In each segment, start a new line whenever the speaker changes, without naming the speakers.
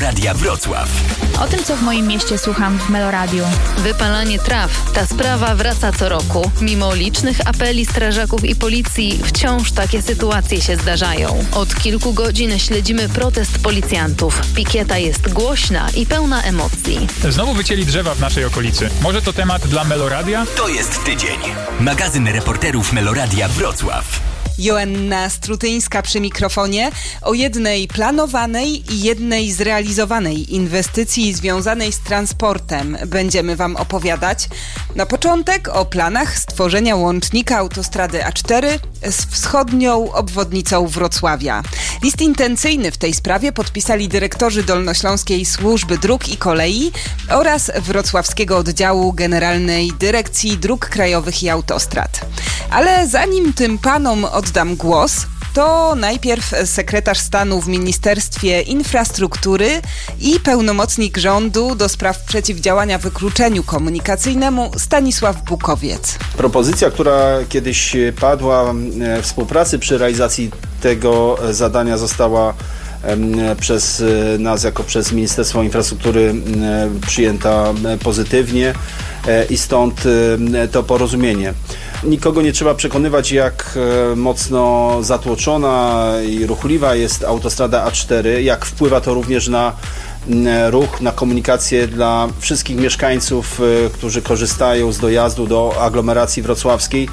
Meloradia Wrocław.
O tym, co w moim mieście słucham w Meloradiu.
Wypalanie traw. Ta sprawa wraca co roku. Mimo licznych apeli strażaków i policji, wciąż takie sytuacje się zdarzają. Od kilku godzin śledzimy protest policjantów. Pikieta jest głośna i pełna emocji.
Znowu wycięli drzewa w naszej okolicy. Może to temat dla Meloradia?
To jest tydzień. Magazyn reporterów Meloradia Wrocław.
Joanna Strutyńska przy mikrofonie. O jednej planowanej i jednej zrealizowanej inwestycji związanej z transportem będziemy Wam opowiadać. Na początek o planach stworzenia łącznika autostrady A4 z wschodnią obwodnicą Wrocławia. List intencyjny w tej sprawie podpisali dyrektorzy Dolnośląskiej Służby Dróg i Kolei oraz Wrocławskiego Oddziału Generalnej Dyrekcji Dróg Krajowych i Autostrad. Ale zanim tym panom oddam głos, to najpierw sekretarz stanu w Ministerstwie Infrastruktury i pełnomocnik rządu do spraw przeciwdziałania wykluczeniu komunikacyjnemu Stanisław Bukowiec.
Propozycja, która kiedyś padła w współpracy przy realizacji tego zadania, została przez nas, jako przez Ministerstwo Infrastruktury przyjęta pozytywnie i stąd to porozumienie. Nikogo nie trzeba przekonywać, jak mocno zatłoczona i ruchliwa jest autostrada A4, jak wpływa to również na ruch, na komunikację dla wszystkich mieszkańców, którzy korzystają z dojazdu do aglomeracji wrocławskiej.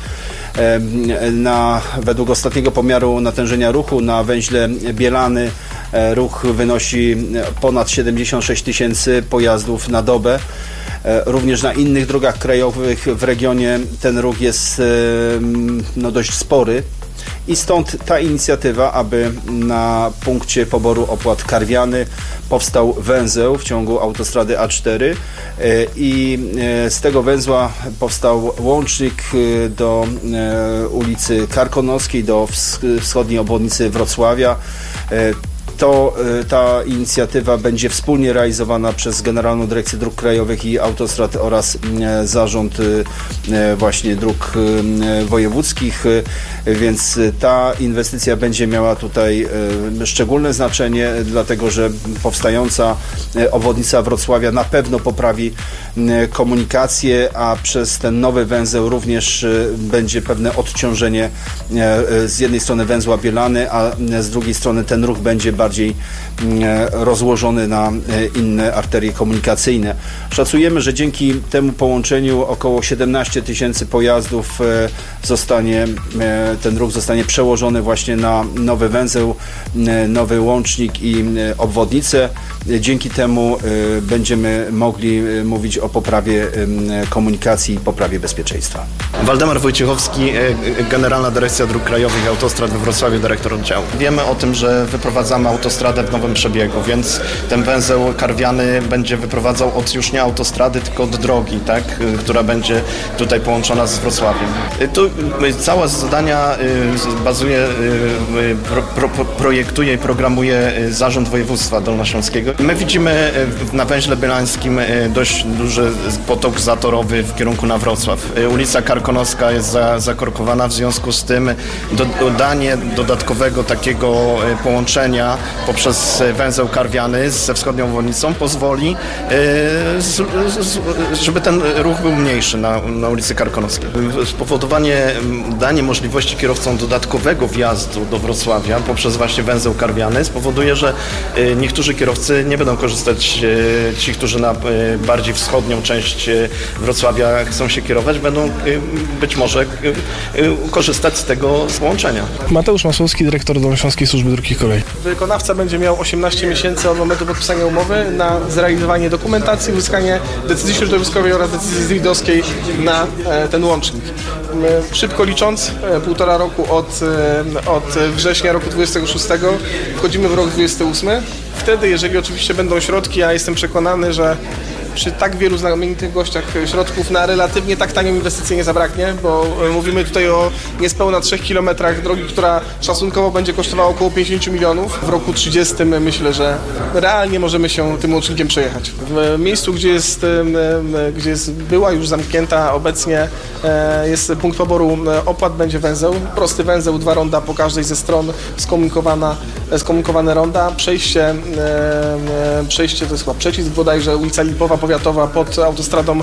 Według ostatniego pomiaru natężenia ruchu na węźle Bielany ruch wynosi ponad 76 tysięcy pojazdów na dobę. Również na innych drogach krajowych w regionie ten ruch jest dość spory i stąd ta inicjatywa, aby na punkcie poboru opłat Karwiany powstał węzeł w ciągu autostrady A4 i z tego węzła powstał łącznik do ulicy Karkonoskiej, do wschodniej obwodnicy Wrocławia. Ta inicjatywa będzie wspólnie realizowana przez Generalną Dyrekcję Dróg Krajowych i Autostrad oraz Zarząd właśnie Dróg Wojewódzkich, więc ta inwestycja będzie miała tutaj szczególne znaczenie, dlatego że powstająca obwodnica Wrocławia na pewno poprawi komunikację, a przez ten nowy węzeł również będzie pewne odciążenie z jednej strony węzła Bielany, a z drugiej strony ten ruch będzie bardziej rozłożony na inne arterie komunikacyjne. Szacujemy, że dzięki temu połączeniu około 17 tysięcy pojazdów ten ruch zostanie przełożony właśnie na nowy węzeł, nowy łącznik i obwodnicę. Dzięki temu będziemy mogli mówić o poprawie komunikacji i poprawie bezpieczeństwa.
Waldemar Wojciechowski, Generalna Dyrekcja Dróg Krajowych i Autostrad we Wrocławiu, dyrektor oddziału. Wiemy o tym, że wyprowadzamy autostradę w nowym przebiegu, więc ten węzeł Karwiany będzie wyprowadzał już nie autostrady, tylko od drogi, tak, która będzie tutaj połączona z Wrocławiem. Tu całe zadania bazuje, projektuje i programuje Zarząd Województwa Dolnośląskiego. My widzimy na węźle bielańskim dość duży potok zatorowy w kierunku na Wrocław. Ulica Karkonoska jest zakorkowana, w związku z tym dodanie dodatkowego takiego połączenia poprzez węzeł Karwiany ze wschodnią obwodnicą pozwoli, żeby ten ruch był mniejszy na ulicy Karkonoskiej. Danie możliwości kierowcom dodatkowego wjazdu do Wrocławia poprzez właśnie węzeł Karwiany spowoduje, że niektórzy kierowcy nie będą korzystać, ci, którzy na bardziej wschodnią część Wrocławia chcą się kierować, będą być może korzystać z tego połączenia.
Mateusz Masłowski, dyrektor Dolnośląskiej Służby Dróg i Kolei.
Wykonawca będzie miał 18 miesięcy od momentu podpisania umowy na zrealizowanie dokumentacji, uzyskanie decyzji środowiskowej oraz decyzji zridowskiej na ten łącznik. Szybko licząc, 1,5 roku od września roku 26 wchodzimy w rok 28. Wtedy, jeżeli oczywiście będą środki, ja jestem przekonany, że przy tak wielu znamienitych gościach środków na relatywnie tak tanią inwestycję nie zabraknie, bo mówimy tutaj o niespełna 3 km drogi, która szacunkowo będzie kosztowała około 50 milionów. W roku 30 myślę, że realnie możemy się tym łącznikiem przejechać. W miejscu, gdzie była już zamknięta obecnie jest punkt poboru opłat, będzie węzeł, prosty węzeł, 2 ronda po każdej ze stron, skomunikowane ronda, przejście to jest chyba przecisk bodajże, ulica Lipowa Powiatowa pod autostradą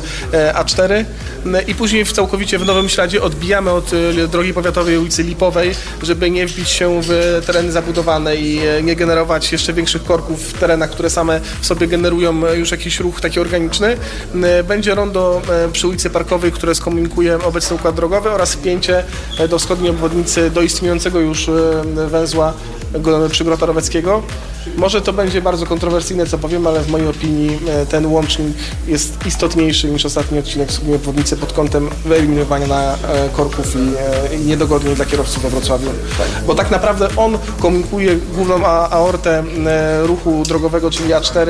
A4 i później całkowicie w nowym śladzie odbijamy od drogi powiatowej ulicy Lipowej, żeby nie wbić się w tereny zabudowane i nie generować jeszcze większych korków w terenach, które same w sobie generują już jakiś ruch taki organiczny. Będzie rondo przy ulicy Parkowej, które skomunikuje obecny układ drogowy oraz wpięcie do wschodniej obwodnicy do istniejącego już węzła przy Grota Roweckiego. Może to będzie bardzo kontrowersyjne, co powiem, ale w mojej opinii ten łącznik jest istotniejszy niż ostatni odcinek wschodniej obwodnicy pod kątem wyeliminowania korków i niedogodnień dla kierowców we Wrocławiu. Bo tak naprawdę on komunikuje główną aortę ruchu drogowego, czyli A4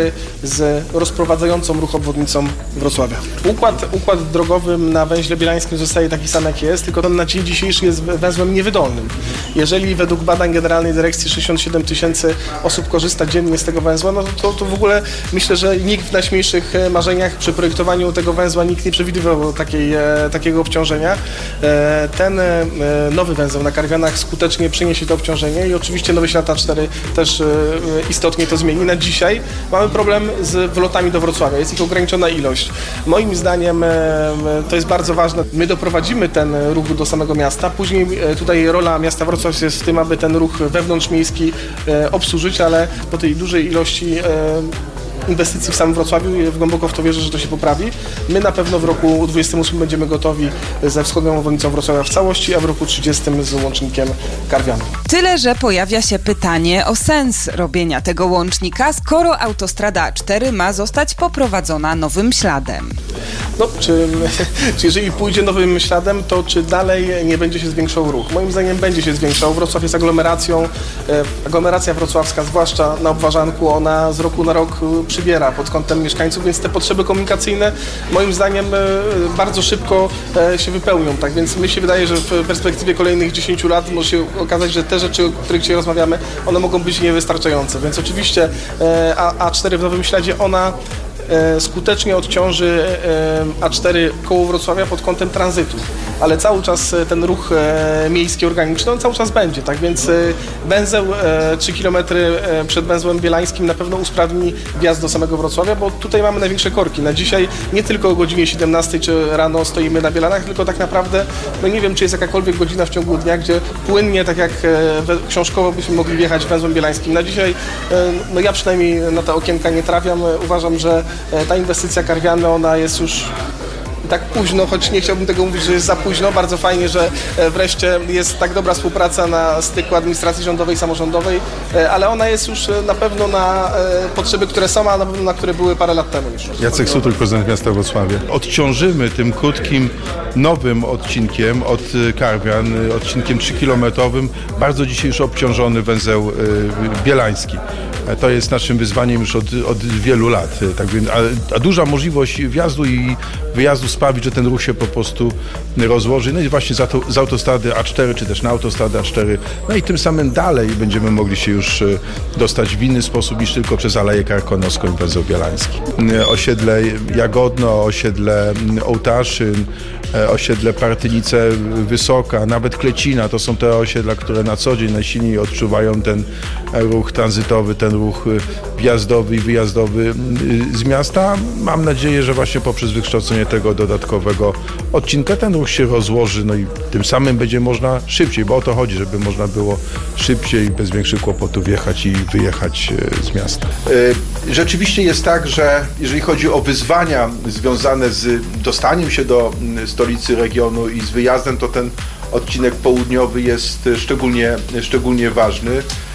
z rozprowadzającą ruch obwodnicą Wrocławia. Układ drogowy na węźle bielańskim zostaje taki sam, jak jest, tylko on na dzień dzisiejszy jest węzłem niewydolnym. Jeżeli według badań Generalnej Dyrekcji 67 000 osób korzysta dziennie z tego węzła, no to w ogóle myślę, że nikt w najśmielszych marzeniach przy projektowaniu tego węzła nikt nie przewidywał takiego obciążenia. Ten nowy węzeł na Karwianach skutecznie przyniesie to obciążenie i oczywiście nowy ślad A4 też istotnie to zmieni. Na dzisiaj mamy problem z wlotami do Wrocławia, jest ich ograniczona ilość. Moim zdaniem to jest bardzo ważne. My doprowadzimy ten ruch do samego miasta, później tutaj rola miasta Wrocław jest w tym, aby ten ruch wewnątrzmiejski obsłużyć, ale po tej dużej ilości inwestycji w samym Wrocławiu, głęboko w to wierzę, że to się poprawi. My na pewno w roku 2028 będziemy gotowi ze wschodnią obwodnicą Wrocławia w całości, a w roku 30 z łącznikiem Karwiany.
Tyle, że pojawia się pytanie o sens robienia tego łącznika, skoro autostrada A4 ma zostać poprowadzona nowym śladem.
No, czy jeżeli pójdzie nowym śladem, to czy dalej nie będzie się zwiększał ruch? Moim zdaniem będzie się zwiększał. Wrocław jest aglomeracją. Aglomeracja wrocławska, zwłaszcza na Obwarzanku, ona z roku na rok przybiera pod kątem mieszkańców, więc te potrzeby komunikacyjne moim zdaniem bardzo szybko się wypełnią. Tak więc mi się wydaje, że w perspektywie kolejnych 10 lat może się okazać, że te rzeczy, o których dzisiaj rozmawiamy, one mogą być niewystarczające. Więc oczywiście A4 w nowym śladzie ona skutecznie odciąży A4 koło Wrocławia pod kątem tranzytu, ale cały czas ten ruch miejski organiczny, on cały czas będzie, tak więc węzeł 3 km przed węzłem bielańskim na pewno usprawni wjazd do samego Wrocławia, bo tutaj mamy największe korki. Na dzisiaj nie tylko o godzinie 17 czy rano stoimy na Bielanach, tylko tak naprawdę, no nie wiem, czy jest jakakolwiek godzina w ciągu dnia, gdzie płynnie, tak jak książkowo byśmy mogli wjechać węzłem bielańskim. Na dzisiaj, no ja przynajmniej na te okienka nie trafiam, uważam, że ta inwestycja Karwiany, ona jest już tak późno, choć nie chciałbym tego mówić, że jest za późno. Bardzo fajnie, że wreszcie jest tak dobra współpraca na styku administracji rządowej i samorządowej, ale ona jest już na pewno na potrzeby, które są, a na pewno na które były parę lat temu już.
Jacek Sutul, prezydent miasta Wrocławia. Odciążymy tym krótkim, nowym odcinkiem od Karwian, odcinkiem 3-kilometrowym, bardzo dzisiaj już obciążony węzeł bielański. To jest naszym wyzwaniem już od wielu lat. Tak więc, a duża możliwość wjazdu i wyjazdu sprawi, że ten ruch się po prostu rozłoży. No i właśnie z autostrady A4, czy też na autostradę A4. No i tym samym dalej będziemy mogli się już dostać w inny sposób niż tylko przez Aleję Karkonoską i węzeł bielański. Osiedle Jagodno, osiedle Ołtaszyn, osiedle Partynice Wysoka, nawet Klecina, to są te osiedla, które na co dzień najsilniej odczuwają ten ruch tranzytowy, ten ruch wjazdowy i wyjazdowy z miasta. Mam nadzieję, że właśnie poprzez wykształcenie tego dodatkowego odcinka ten ruch się rozłoży, no i tym samym będzie można szybciej, bo o to chodzi, żeby można było szybciej, bez większych kłopotów wjechać i wyjechać z miasta.
Rzeczywiście jest tak, że jeżeli chodzi o wyzwania związane z dostaniem się do stolicy regionu i z wyjazdem, to ten odcinek południowy jest szczególnie ważny.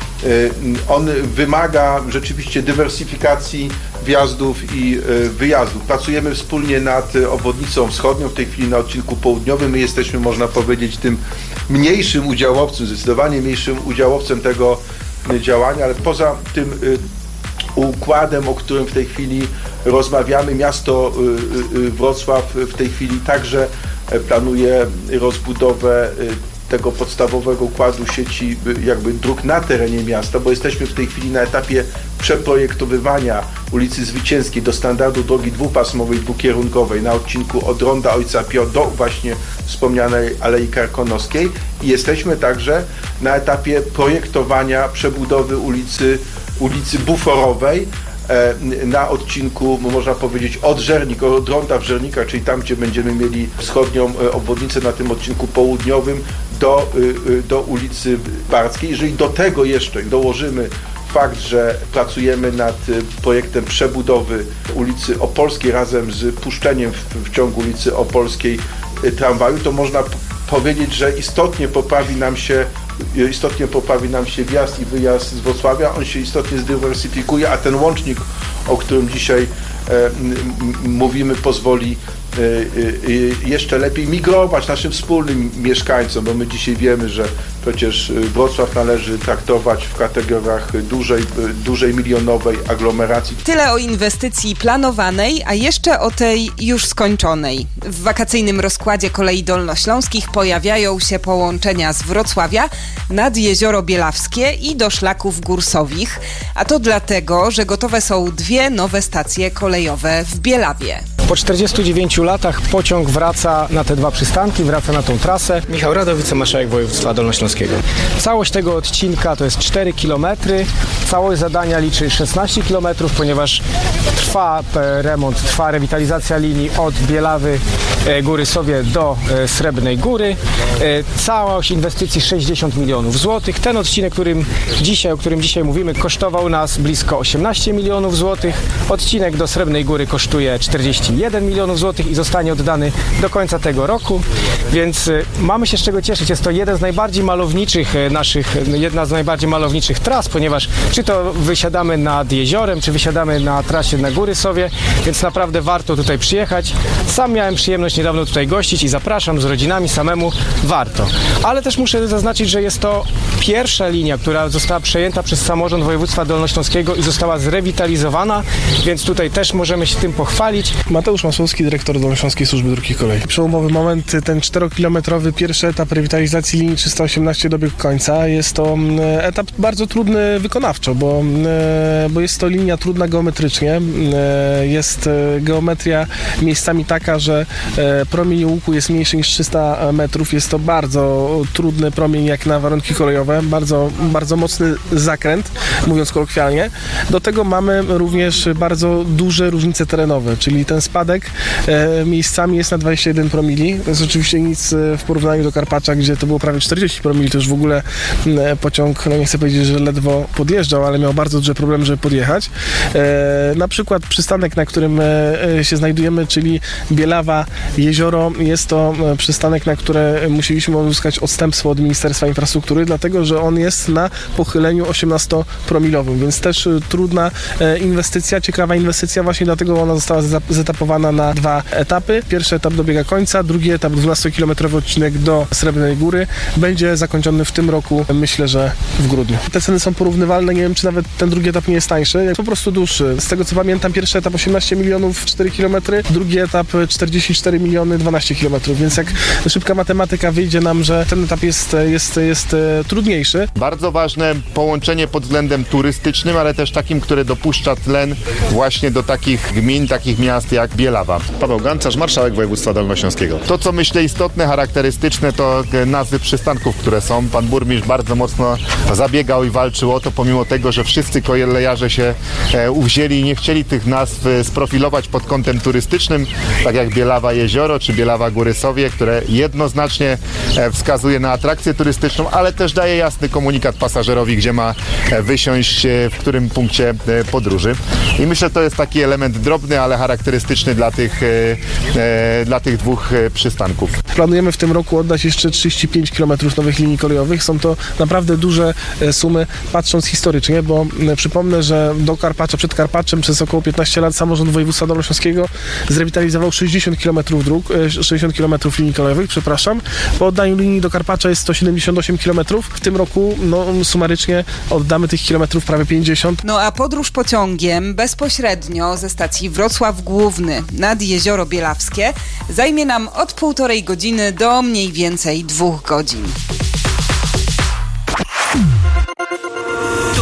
On wymaga rzeczywiście dywersyfikacji wjazdów i wyjazdów. Pracujemy wspólnie nad obwodnicą wschodnią, w tej chwili na odcinku południowym. My jesteśmy, można powiedzieć, tym mniejszym udziałowcem, zdecydowanie mniejszym udziałowcem tego działania, ale poza tym układem, o którym w tej chwili rozmawiamy, miasto Wrocław w tej chwili także planuje rozbudowę tego podstawowego układu sieci jakby dróg na terenie miasta, bo jesteśmy w tej chwili na etapie przeprojektowywania ulicy Zwycięskiej do standardu drogi dwupasmowej, dwukierunkowej na odcinku od Ronda Ojca Pio do właśnie wspomnianej Alei Karkonoskiej i jesteśmy także na etapie projektowania przebudowy ulicy Buforowej na odcinku, można powiedzieć, od Ronda w Żernikach, czyli tam, gdzie będziemy mieli wschodnią obwodnicę na tym odcinku południowym do ulicy Barskiej. Jeżeli do tego jeszcze dołożymy fakt, że pracujemy nad projektem przebudowy ulicy Opolskiej razem z puszczeniem w ciągu ulicy Opolskiej tramwaju, to można powiedzieć, że istotnie poprawi nam się wjazd i wyjazd z Wrocławia, on się istotnie zdywersyfikuje, a ten łącznik, o którym dzisiaj mówimy, pozwoli jeszcze lepiej migrować naszym wspólnym mieszkańcom, bo my dzisiaj wiemy, że przecież Wrocław należy traktować w kategoriach dużej milionowej aglomeracji.
Tyle o inwestycji planowanej, a jeszcze o tej już skończonej. W wakacyjnym rozkładzie Kolei Dolnośląskich pojawiają się połączenia z Wrocławia nad Jezioro Bielawskie i do szlaków Górsowich, a to dlatego, że gotowe są 2 nowe stacje kolejowe w Bielawie.
Po 49 latach pociąg wraca na te 2 przystanki, wraca na tą trasę. Michał Radow, wicemarszałek województwa dolnośląskiego. Całość tego odcinka to jest 4 km. Całość zadania liczy 16 km, ponieważ trwa remont, trwa rewitalizacja linii od Bielawy, Górysowie do Srebrnej Góry. Całość inwestycji 60 milionów złotych. Ten odcinek, o którym dzisiaj mówimy, kosztował nas blisko 18 milionów złotych. Odcinek do Srebrnej Góry kosztuje 41 milionów złotych i zostanie oddany do końca tego roku, więc mamy się z czego cieszyć. Jest to jedna z najbardziej malowniczych tras, ponieważ czy to wysiadamy nad jeziorem, czy wysiadamy na trasie na Górysowie, więc naprawdę warto tutaj przyjechać. Sam miałem przyjemność niedawno tutaj gościć i zapraszam z rodzinami samemu, warto. Ale też muszę zaznaczyć, że jest to pierwsza linia, która została przejęta przez samorząd województwa dolnośląskiego i została zrewitalizowana, więc tutaj też możemy się tym pochwalić.
Mateusz Masłowski, dyrektor Dolnośląskiej Służby Dróg Kolei. Przełomowy moment, ten 4-kilometrowy pierwszy etap rewitalizacji linii 318 dobiegł końca. Jest to etap bardzo trudny wykonawczo, bo jest to linia trudna geometrycznie. Jest geometria miejscami taka, że promień łuku jest mniejszy niż 300 metrów. Jest to bardzo trudny promień jak na warunki kolejowe. Bardzo, bardzo mocny zakręt, mówiąc kolokwialnie. Do tego mamy również bardzo duże różnice terenowe, czyli ten spadek miejscami jest na 21 promili. To jest oczywiście nic w porównaniu do Karpacza, gdzie to było prawie 40 promili. To już w ogóle pociąg, nie chcę powiedzieć, że ledwo podjeżdżał, ale miał bardzo duże problemy, żeby podjechać. Na przykład przystanek, na którym się znajdujemy, czyli Bielawa, Jezioro, jest to przystanek, na które musieliśmy uzyskać odstępstwo od Ministerstwa Infrastruktury, dlatego, że on jest na pochyleniu 18-promilowym, więc też trudna inwestycja, ciekawa inwestycja, właśnie dlatego ona została zetapowana na 2 etapy. Pierwszy etap dobiega końca, drugi etap, 12-kilometrowy odcinek do Srebrnej Góry, będzie zakończony w tym roku, myślę, że w grudniu. Te ceny są porównywalne, nie wiem, czy nawet ten drugi etap nie jest tańszy, po prostu dłuższy. Z tego co pamiętam, pierwszy etap 18 milionów 4 km, drugi etap 44 miliony 12 km, więc jak szybka matematyka wyjdzie nam, że ten etap jest trudniejszy.
Bardzo ważne połączenie pod względem turystycznym, ale też takim, które dopuszcza tlen właśnie do takich gmin, takich miast jak Bielawa. Paweł Gancarz, marszałek województwa dolnośląskiego. To, co myślę istotne, charakterystyczne, to nazwy przystanków, które są. Pan burmistrz bardzo mocno zabiegał i walczył o to, pomimo tego, że wszyscy kolejarze się uwzięli i nie chcieli tych nazw sprofilować pod kątem turystycznym, tak jak Bielawa Jezioro czy Bielawa Górysowie, które jednoznacznie wskazuje na atrakcję turystyczną, ale też daje jasny komunikat pasażerowi, gdzie ma wysiąść, w którym punkcie podróży. I myślę, że to jest taki element drobny, ale charakterystyczny dla tych 2 przystanków.
Planujemy w tym roku oddać jeszcze 35 km nowych linii kolejowych. Są to naprawdę duże sumy, patrząc historycznie, bo przypomnę, że do Karpacza, przed Karpaczem przez około 15 lat samorząd województwa dolnośląskiego zrewitalizował 60 km dróg, 60 km linii kolejowych, przepraszam. Po oddaniu linii do Karpacza jest 178 km. W tym roku sumarycznie oddamy tych kilometrów prawie 50.
No a podróż pociągiem bezpośrednio ze stacji Wrocław Główny trybunę nad Jezioro Bielawskie zajmie nam od 1,5 godziny do mniej więcej 2 godzin.
To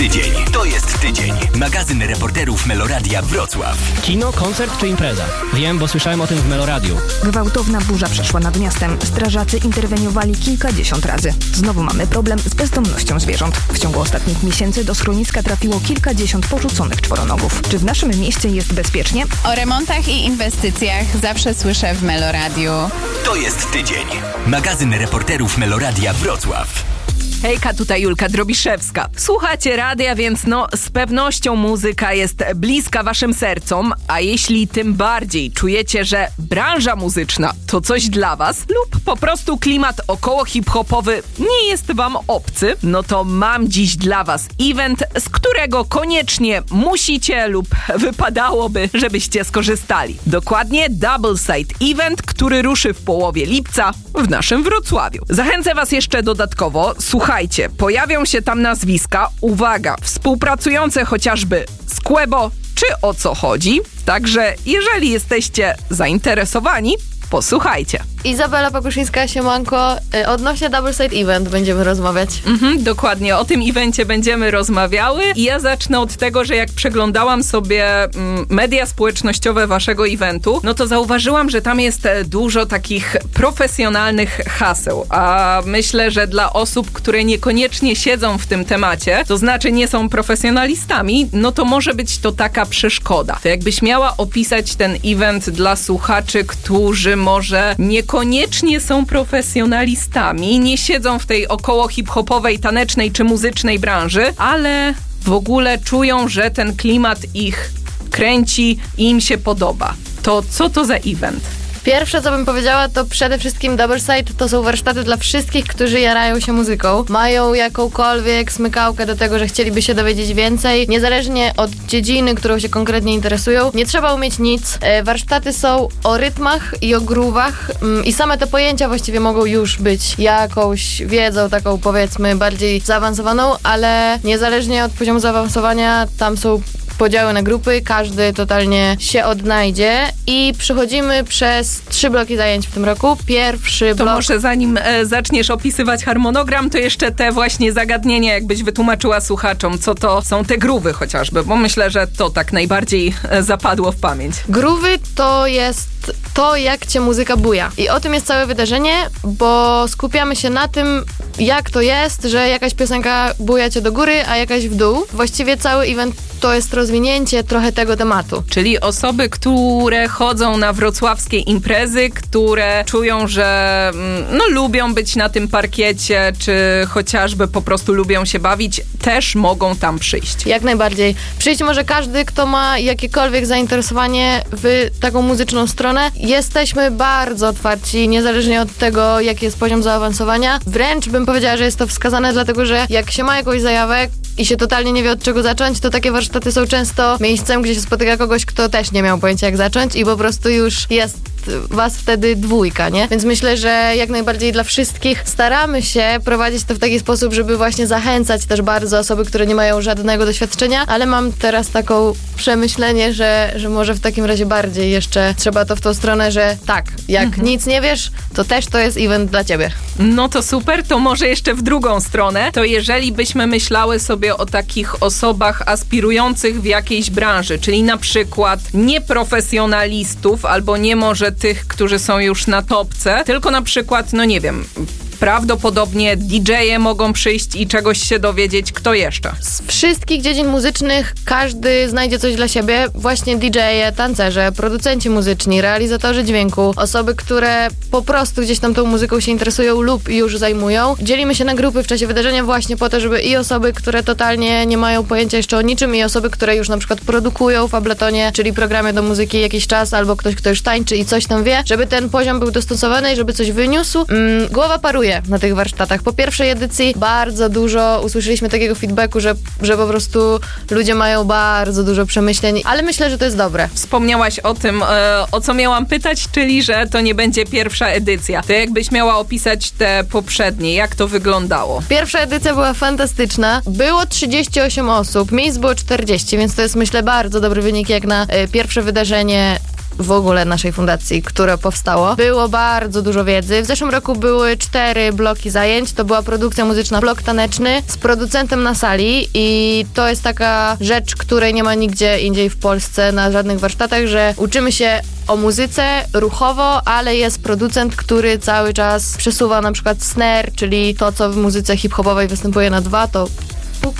jest tydzień. Magazyn reporterów Meloradia Wrocław.
Kino, koncert czy impreza? Wiem, bo słyszałem o tym w Meloradiu.
Gwałtowna burza przeszła nad miastem. Strażacy interweniowali kilkadziesiąt razy. Znowu mamy problem z bezdomnością zwierząt. W ciągu ostatnich miesięcy do schroniska trafiło kilkadziesiąt porzuconych czworonogów. Czy w naszym mieście jest bezpiecznie?
O remontach i inwestycjach zawsze słyszę w Meloradiu.
To jest tydzień. Magazyn reporterów Meloradia Wrocław.
Hejka, tutaj Julka Drobiszewska. Słuchacie radia, więc z pewnością muzyka jest bliska waszym sercom, a jeśli tym bardziej czujecie, że branża muzyczna to coś dla was lub po prostu klimat około hip-hopowy nie jest wam obcy, no to mam dziś dla was event, z którego koniecznie musicie lub wypadałoby, żebyście skorzystali. Dokładnie Double Side Event, który ruszy w połowie lipca w naszym Wrocławiu. Zachęcę was jeszcze dodatkowo, słuchajcie, pojawią się tam nazwiska, uwaga, współpracujące chociażby z Quebo, czy o co chodzi. Także jeżeli jesteście zainteresowani, posłuchajcie.
Izabela Pakuszyńska, siemanko. Odnośnie Double Side Event będziemy rozmawiać.
Dokładnie, o tym evencie będziemy rozmawiały i ja zacznę od tego, że jak przeglądałam sobie media społecznościowe waszego eventu, no to zauważyłam, że tam jest dużo takich profesjonalnych haseł, a myślę, że dla osób, które niekoniecznie siedzą w tym temacie, to znaczy nie są profesjonalistami, no to może być to taka przeszkoda. To jakbyś miała opisać ten event dla słuchaczy, którzy może niekoniecznie są profesjonalistami, nie siedzą w tej około hip-hopowej, tanecznej czy muzycznej branży, ale w ogóle czują, że ten klimat ich kręci i im się podoba. To co to za event?
Pierwsze, co bym powiedziała, to przede wszystkim Double Side to są warsztaty dla wszystkich, którzy jarają się muzyką. Mają jakąkolwiek smykałkę do tego, że chcieliby się dowiedzieć więcej, niezależnie od dziedziny, którą się konkretnie interesują. Nie trzeba umieć nic. Warsztaty są o rytmach i o groovach i same te pojęcia właściwie mogą już być jakąś wiedzą taką, powiedzmy, bardziej zaawansowaną, ale niezależnie od poziomu zaawansowania tam są podziały na grupy, każdy totalnie się odnajdzie i przechodzimy przez 3 bloki zajęć w tym roku. Pierwszy blok...
To może zanim zaczniesz opisywać harmonogram, to jeszcze te właśnie zagadnienia, jakbyś wytłumaczyła słuchaczom, co to są te groove'y chociażby, bo myślę, że to tak najbardziej zapadło w pamięć.
Groove'y to jest to, jak cię muzyka buja. I o tym jest całe wydarzenie, bo skupiamy się na tym, jak to jest, że jakaś piosenka buja cię do góry, a jakaś w dół. Właściwie cały event to jest rozwinięcie trochę tego tematu.
Czyli osoby, które chodzą na wrocławskie imprezy, które czują, że lubią być na tym parkiecie, czy chociażby po prostu lubią się bawić, też mogą tam przyjść.
Jak najbardziej. Przyjść może każdy, kto ma jakiekolwiek zainteresowanie w taką muzyczną stronę. Jesteśmy bardzo otwarci, niezależnie od tego, jaki jest poziom zaawansowania. Wręcz bym powiedziała, że jest to wskazane, dlatego że jak się ma jakąś zajawę i się totalnie nie wie, od czego zacząć, to takie warsztaty są często miejscem, gdzie się spotyka kogoś, kto też nie miał pojęcia, jak zacząć i po prostu już jest was wtedy 2, nie? Więc myślę, że jak najbardziej dla wszystkich staramy się prowadzić to w taki sposób, żeby właśnie zachęcać też bardzo osoby, które nie mają żadnego doświadczenia, ale mam teraz taką przemyślenie, że może w takim razie bardziej jeszcze trzeba to w tą stronę, że tak, jak nic nie wiesz, to też to jest event dla ciebie.
No to super, to może jeszcze w drugą stronę, to jeżeli byśmy myślały sobie o takich osobach aspirujących w jakiejś branży, czyli na przykład nieprofesjonalistów albo nie może tych, którzy są już na topce, tylko na przykład, nie wiem, prawdopodobnie DJ-e mogą przyjść i czegoś się dowiedzieć. Kto jeszcze?
Z wszystkich dziedzin muzycznych każdy znajdzie coś dla siebie. Właśnie DJ-e, tancerze, producenci muzyczni, realizatorzy dźwięku, osoby, które po prostu gdzieś tam tą muzyką się interesują lub już zajmują. Dzielimy się na grupy w czasie wydarzenia właśnie po to, żeby i osoby, które totalnie nie mają pojęcia jeszcze o niczym, i osoby, które już na przykład produkują w Abletonie, czyli programie do muzyki jakiś czas, albo ktoś, kto już tańczy i coś tam wie, żeby ten poziom był dostosowany i żeby coś wyniósł. Głowa paruje na tych warsztatach. Po pierwszej edycji bardzo dużo usłyszeliśmy takiego feedbacku, że po prostu ludzie mają bardzo dużo przemyśleń, ale myślę, że to jest dobre.
Wspomniałaś o tym, o co miałam pytać, czyli że to nie będzie pierwsza edycja. To jakbyś miała opisać te poprzednie, jak to wyglądało?
Pierwsza edycja była fantastyczna. Było 38 osób, miejsc było 40, więc to jest, myślę, bardzo dobry wynik jak na pierwsze wydarzenie w ogóle naszej fundacji, które powstało. Było bardzo dużo wiedzy. W zeszłym roku były 4 bloki zajęć. To była produkcja muzyczna, blok taneczny z producentem na sali i to jest taka rzecz, której nie ma nigdzie indziej w Polsce na żadnych warsztatach, że uczymy się o muzyce ruchowo, ale jest producent, który cały czas przesuwa na przykład snare, czyli to, co w muzyce hip-hopowej występuje na 2, to puk.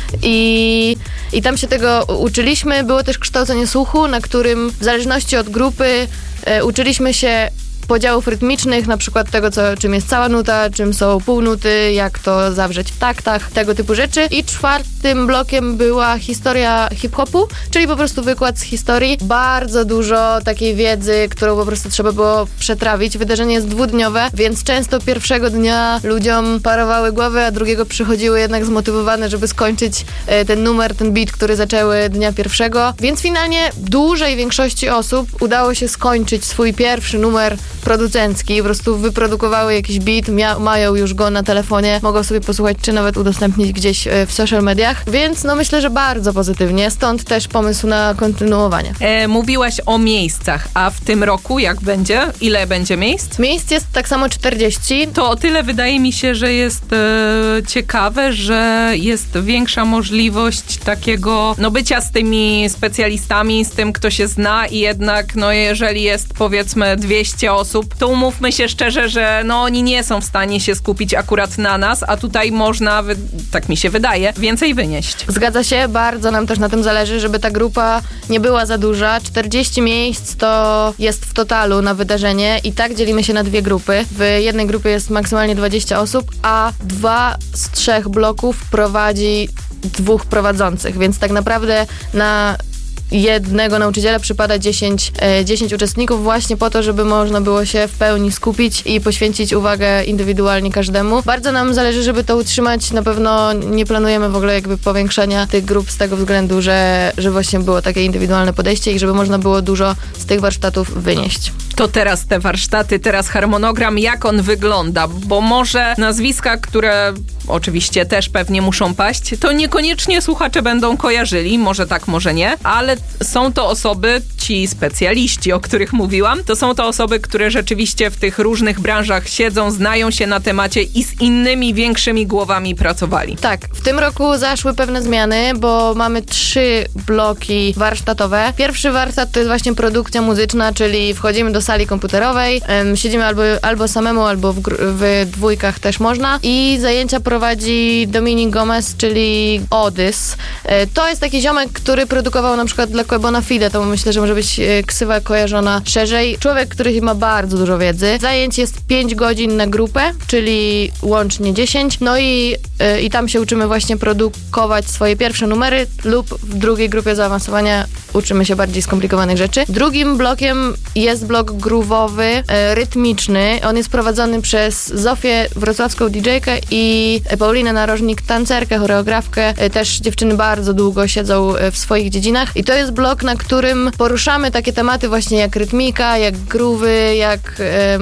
I tam się tego uczyliśmy. Było też kształcenie słuchu, na którym w zależności od grupy uczyliśmy się podziałów rytmicznych, na przykład tego, czym jest cała nuta, czym są półnuty, jak to zawrzeć w taktach, tego typu rzeczy. I 4. blokiem była historia hip-hopu, czyli po prostu wykład z historii. Bardzo dużo takiej wiedzy, którą po prostu trzeba było przetrawić. Wydarzenie jest 2-dniowe, więc często pierwszego dnia ludziom parowały głowy, a drugiego przychodziły jednak zmotywowane, żeby skończyć ten numer, ten beat, który zaczęły dnia pierwszego. Więc finalnie dużej większości osób udało się skończyć swój pierwszy numer producencki, po prostu wyprodukowały jakiś beat, mają już go na telefonie, mogą sobie posłuchać, czy nawet udostępnić gdzieś w social mediach, więc no myślę, że bardzo pozytywnie, stąd też pomysł na kontynuowanie.
Mówiłaś o miejscach, a w tym roku jak będzie? Ile będzie miejsc?
Miejsc jest tak samo 40.
To o tyle wydaje mi się, że jest ciekawe, że jest większa możliwość takiego bycia z tymi specjalistami, z tym, kto się zna i jednak jeżeli jest powiedzmy 200 osób, to umówmy się szczerze, że oni nie są w stanie się skupić akurat na nas, a tutaj można, tak mi się wydaje, więcej wynieść.
Zgadza się, bardzo nam też na tym zależy, żeby ta grupa nie była za duża. 40 miejsc to jest w totalu na wydarzenie i tak dzielimy się na 2 grupy. W jednej grupie jest maksymalnie 20 osób, a 2 z 3 bloków prowadzi 2 prowadzących, więc tak naprawdę na jednego nauczyciela przypada 10 uczestników właśnie po to, żeby można było się w pełni skupić i poświęcić uwagę indywidualnie każdemu. Bardzo nam zależy, żeby to utrzymać. Na pewno nie planujemy w ogóle powiększania tych grup z tego względu, że właśnie było takie indywidualne podejście i żeby można było dużo z tych warsztatów wynieść.
To teraz te warsztaty, teraz harmonogram, jak on wygląda? Bo może nazwiska, które oczywiście też pewnie muszą paść, to niekoniecznie słuchacze będą kojarzyli, może tak, może nie, ale są to osoby, ci specjaliści, o których mówiłam, to są to osoby, które rzeczywiście w tych różnych branżach siedzą, znają się na temacie i z innymi większymi głowami pracowali.
Tak, w tym roku zaszły pewne zmiany, bo mamy 3 bloki warsztatowe. Pierwszy warsztat to jest właśnie produkcja muzyczna, czyli wchodzimy do sali komputerowej, siedzimy albo samemu, albo w dwójkach też można i zajęcia prowadzi Dominik Gomez, czyli Odys. To jest taki ziomek, który produkował na przykład dla Quebona Fide, to myślę, że może być ksywa kojarzona szerzej. Człowiek, który ma bardzo dużo wiedzy. Zajęć jest 5 godzin na grupę, czyli łącznie 10. No i tam się uczymy właśnie produkować swoje pierwsze numery lub w drugiej grupie zaawansowania uczymy się bardziej skomplikowanych rzeczy. Drugim blokiem jest blok groove'owy, rytmiczny. On jest prowadzony przez Zofię, wrocławską DJ-kę i Paulinę Narożnik, tancerkę, choreografkę. Też dziewczyny bardzo długo siedzą w swoich dziedzinach i to jest blok, na którym poruszamy takie tematy właśnie jak rytmika, jak groove'y, jak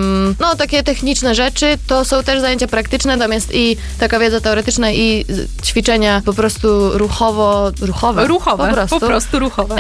takie techniczne rzeczy. To są też zajęcia praktyczne, tam jest i taka wiedza teoretyczna i ćwiczenia po prostu ruchowe. Po prostu ruchowe.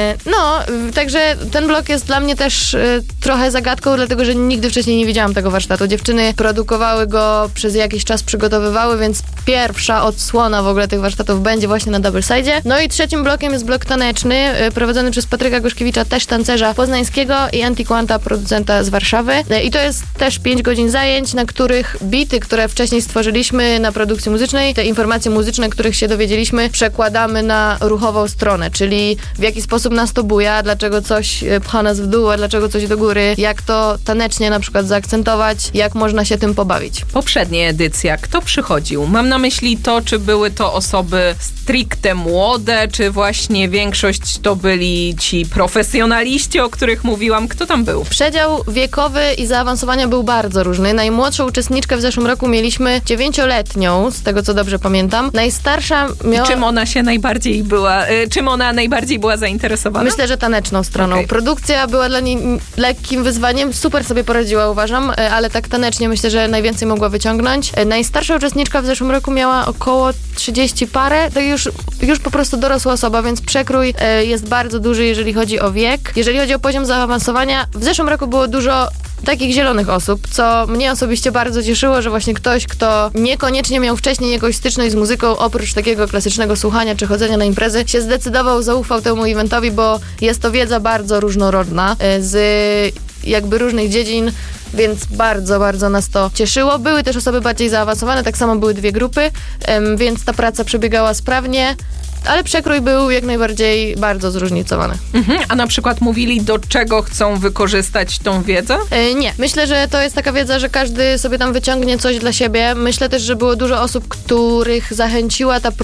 Także ten blok jest dla mnie też trochę zagadką, dlatego że nigdy wcześniej nie widziałam tego warsztatu. Dziewczyny produkowały go, przez jakiś czas przygotowywały, więc pierwsza odsłona w ogóle tych warsztatów będzie właśnie na Double Side'zie. No i trzecim blokiem jest blok taneczny, prowadzony przez Patryka Gorzkiewicza, też tancerza poznańskiego i Antiquanta, producenta z Warszawy. I to jest też 5 godzin zajęć, na których bity, które wcześniej stworzyliśmy na produkcji muzycznej, te informacje muzyczne, których się dowiedzieliśmy, przekładamy na ruchową stronę, czyli w jaki sposób nas to buja, dlaczego coś pcha nas w dół, a dlaczego coś do góry, jak to tanecznie na przykład zaakcentować, jak można się tym pobawić.
Poprzednia edycja, kto przychodził? Mam na myśli to, czy były to osoby stricte młode, czy właśnie większość to byli ci profesjonaliści, o których mówiłam. Kto tam był?
Przedział wiekowy i zaawansowania był bardzo różny. Najmłodszą uczestniczkę w zeszłym roku mieliśmy 9-letnią, z tego co dobrze pamiętam. Najstarsza miała...
Czym ona najbardziej była zainteresowana?
Myślę, że taneczną stroną. Okay. Produkcja była dla niej lekkim wyzwaniem. Super sobie poradziła, uważam, ale tak tanecznie myślę, że najwięcej mogła wyciągnąć. Najstarsza uczestniczka w zeszłym roku miała około 30 parę. To już po prostu dorosła osoba, więc przekrój jest bardzo duży, jeżeli chodzi o o wiek. Jeżeli chodzi o poziom zaawansowania, w zeszłym roku było dużo takich zielonych osób, co mnie osobiście bardzo cieszyło, że właśnie ktoś, kto niekoniecznie miał wcześniej jakąś styczność z muzyką, oprócz takiego klasycznego słuchania czy chodzenia na imprezy, się zdecydował, zaufał temu eventowi, bo jest to wiedza bardzo różnorodna, z jakby różnych dziedzin, więc bardzo, bardzo nas to cieszyło. Były też osoby bardziej zaawansowane, tak samo były 2 grupy, więc ta praca przebiegała sprawnie, ale przekrój był jak najbardziej bardzo zróżnicowany.
A na przykład mówili, do czego chcą wykorzystać tą wiedzę?
Nie. Myślę, że to jest taka wiedza, że każdy sobie tam wyciągnie coś dla siebie. Myślę też, że było dużo osób, których zachęciła ta